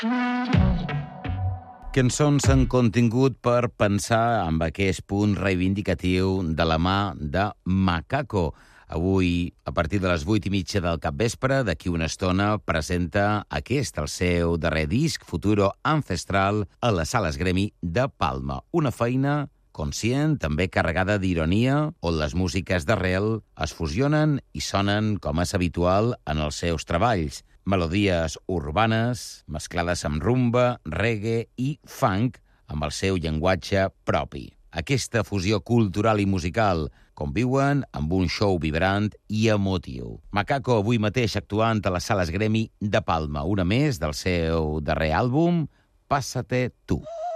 Cançons amb contingut per pensar amb aquest punt reivindicatiu de la mà de Macaco. Avui, a partir de les 8:30 del capvespre, d'aquí una estona, presenta aquest, el seu darrer disc, Futuro Ancestral, a les Sales Gremi de Palma. Una feina conscient, també carregada d'ironia, on les músiques d'arrel es fusionen i sonen, com és habitual, en els seus treballs. Melodies urbanes, mesclades amb rumba, reggae i funk, amb el seu llenguatge propi. Aquesta fusió cultural i musical conviuen amb un show vibrant i emotiu. Macaco avui mateix actuant a les Sales Gremi de Palma, una més del seu darrer àlbum, Pásate tú.